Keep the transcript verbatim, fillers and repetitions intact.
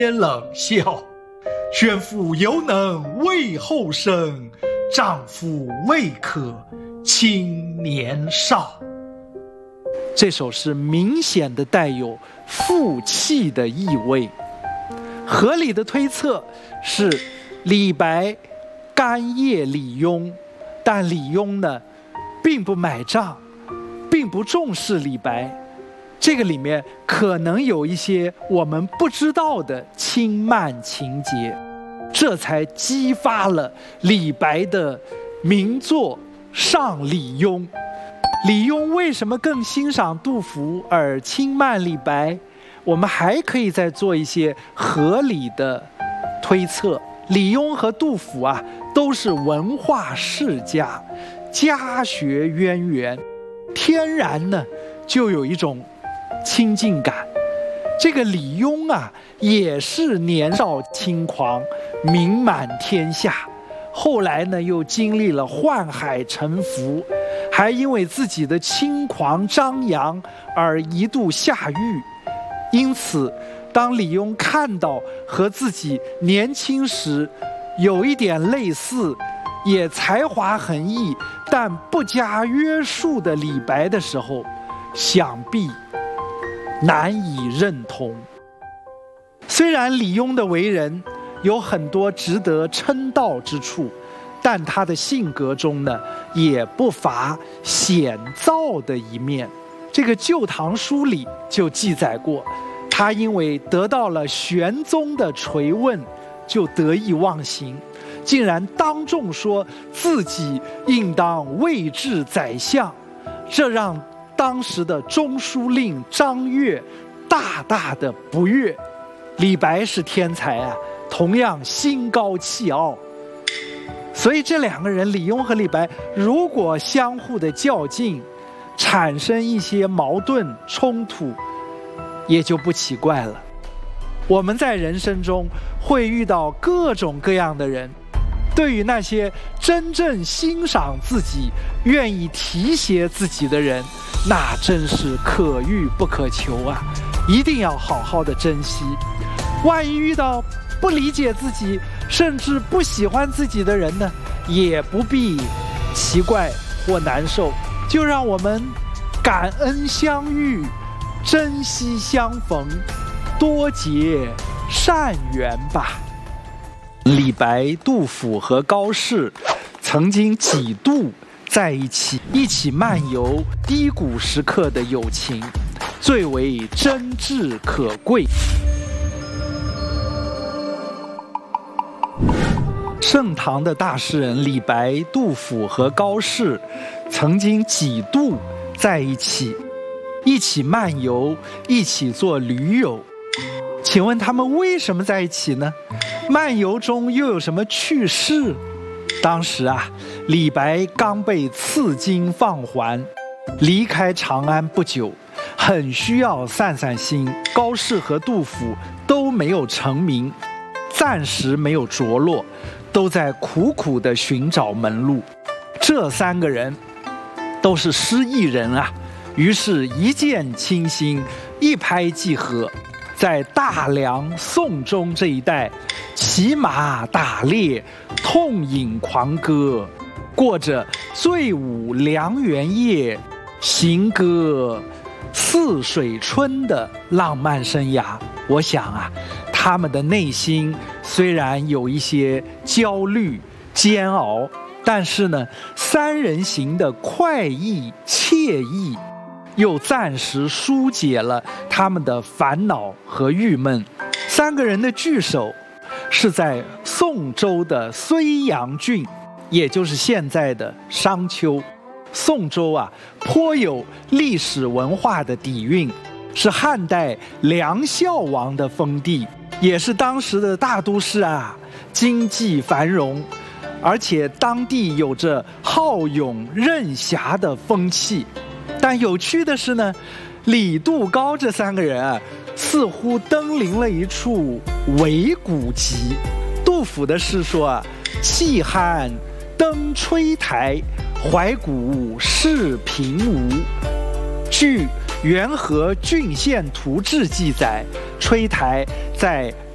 冷笑。宣父犹能为后生，丈夫未可轻年少。 这首诗明显的带有负气的意味。合理的推测是李白干谒李雍，但李雍呢并不买账，并不重视李白。这个里面可能有一些我们不知道的轻慢情节，这才激发了李白的名作《上李雍》。李雍为什么更欣赏杜甫而轻慢李白？我们还可以再做一些合理的推测。李雍和杜甫啊，都是文化世家，家学渊源，天然呢就有一种亲近感。这个李雍啊，也是年少轻狂，名满天下，后来呢又经历了宦海沉浮，还因为自己的轻狂张扬而一度下狱。因此当李雍看到和自己年轻时有一点类似，也才华横溢但不加约束的李白的时候，想必难以认同。虽然李雍的为人有很多值得称道之处，但他的性格中呢，也不乏险躁的一面。这个《旧唐书》里就记载过，他因为得到了玄宗的垂问，就得意忘形，竟然当众说自己应当位至宰相，这让当时的中书令张悦大大的不悦。李白是天才啊，同样心高气傲，所以这两个人，李雍和李白，如果相互的较劲，产生一些矛盾冲突，也就不奇怪了。我们在人生中会遇到各种各样的人，对于那些真正欣赏自己、愿意提携自己的人，那真是可遇不可求啊！一定要好好的珍惜。万一遇到不理解自己，甚至不喜欢自己的人呢，也不必奇怪或难受，就让我们感恩相遇，珍惜相逢，多结善缘吧。李白、杜甫和高适曾经几度在一起，一起漫游低谷时刻的友情，最为真挚可贵。盛唐的大诗人李白、杜甫和高适曾经几度在一起，一起漫游，一起做驴友。请问他们为什么在一起呢？漫游中又有什么趣事？当时啊，李白刚被赐金放还，离开长安不久，很需要散散心。高适和杜甫都没有成名，暂时没有着落，都在苦苦地寻找门路。这三个人都是诗意人啊，于是一见倾心，一拍即合，在大梁、宋中这一带骑马打猎，痛饮狂歌，过着醉舞梁园夜，行歌泗水春的浪漫生涯。我想啊，他们的内心虽然有一些焦虑煎熬，但是呢，三人行的快意惬意又暂时疏解了他们的烦恼和郁闷。三个人的聚首是在宋州的睢阳郡，也就是现在的商丘。宋州啊，颇有历史文化的底蕴，是汉代梁孝王的封地，也是当时的大都市啊，经济繁荣，而且当地有着好勇任侠的风气。但有趣的是呢，李杜高这三个人啊，似乎登临了一处伪古籍。杜甫的诗说啊，气酣登吹台，怀古视平吴。据《元和郡县图志》记载，吹台在